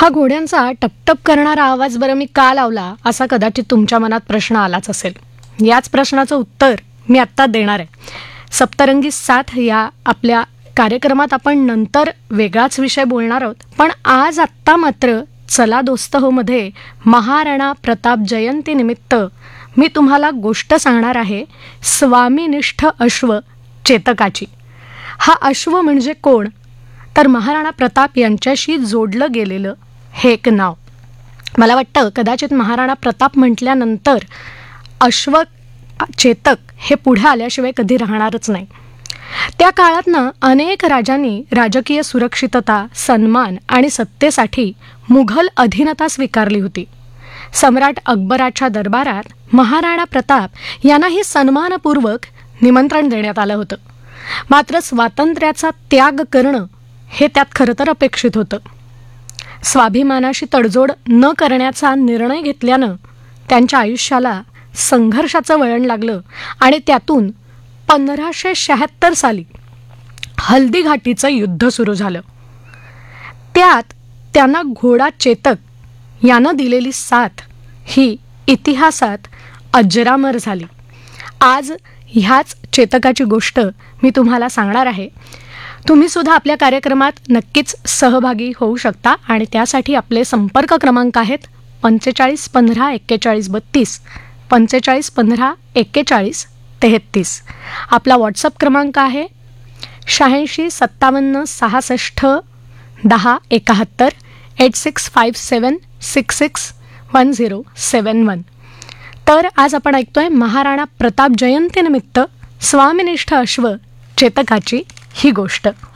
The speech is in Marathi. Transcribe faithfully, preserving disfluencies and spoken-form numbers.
हा घोड्यांचा टपटप करणारा आवाज बरं मी का लावला, असा कदाचित तुमच्या मनात प्रश्न आलाच असेल. याच प्रश्नाचं उत्तर मी आत्ता देणार आहे. सप्तरंगी साथ या आपल्या कार्यक्रमात आपण नंतर वेगळाच विषय बोलणार आहोत, पण आज आत्ता मात्र चला दोस्त हो मध्ये महाराणा प्रताप जयंतीनिमित्त मी तुम्हाला गोष्ट सांगणार आहे स्वामीनिष्ठ अश्व चेतकाची. हा अश्व म्हणजे कोण, तर महाराणा प्रताप यांच्याशी जोडलं गेलेलं हे एक नाव. मला वाटतं कदाचित महाराणा प्रताप म्हटल्यानंतर अश्व चेतक हे पुढे आल्याशिवाय कधी राहणारच नाही. त्या काळातनं अनेक राजांनी राजकीय सुरक्षितता, सन्मान आणि सत्तेसाठी मुघल अधीनता स्वीकारली होती. सम्राट अकबराच्या दरबारात महाराणा प्रताप यांनाही सन्मानपूर्वक निमंत्रण देण्यात आलं होतं. मात्र स्वातंत्र्याचा त्याग करणं हे त्यात खरं तर अपेक्षित होतं. स्वाभिमानाशी तडजोड न करण्याचा निर्णय घेतल्यानं त्यांच्या आयुष्याला संघर्षाचं वळण लागलं आणि त्यातून पंधराशे शहात्तर साली हल्दीघाटीचं युद्ध सुरू झालं. त्यात त्यांना घोडा चेतक यानं दिलेली साथ ही इतिहासात अजरामर झाली. आज ह्याच चेतकाची गोष्ट मी तुम्हाला सांगणार आहे. तुम्ही सुद्धा आपल्या कार्यक्रमात नक्कीच सहभागी होऊ शकता आणि त्यासाठी आपले संपर्क क्रमांक आहेत पंचेचाळीस पंधरा एक्केचाळीस बत्तीस, पंचेचाळीस पंधरा एक्केचाळीस तेहत्तीस. आपला व्हॉट्सअप क्रमांक आहे शहाऐंशी सत्तावन्न सहासष्ट दहा एकाहत्तर एट सिक्स फाईव्ह सेवन सिक्स सिक्स वन झिरो सेवन वन. तर आज आपण ऐकतोय महाराणा प्रताप जयंतीनिमित्त स्वामीनिष्ठ अश्व चेतकाची ही गोष्ट.